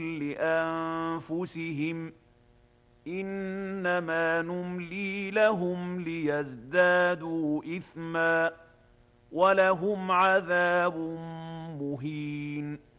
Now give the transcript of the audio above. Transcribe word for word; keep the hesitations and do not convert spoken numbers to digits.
لأنفسهم إنما نملي لهم ليزدادوا إثما ولهم عذاب مهين.